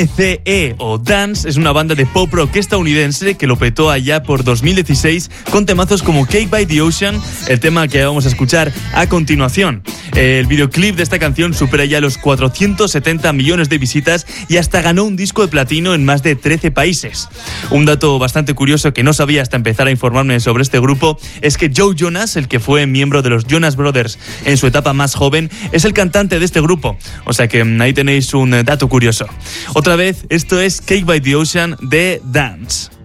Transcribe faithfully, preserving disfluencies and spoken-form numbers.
C E o Dance es una banda de pop rock estadounidense que lo petó allá por dos mil dieciséis con temazos como Cake by the Ocean, el tema que vamos a escuchar a continuación. El videoclip de esta canción supera ya los cuatrocientos setenta millones de visitas y hasta ganó un disco de platino en más de trece países. Un dato bastante curioso que no sabía hasta empezar a informarme sobre este grupo es que Joe Jonas, el que fue miembro de los Jonas Brothers en su etapa más joven, es el cantante de este grupo. O sea que ahí tenéis un dato curioso. Otra vez, esto es Cake by the Ocean de Dance.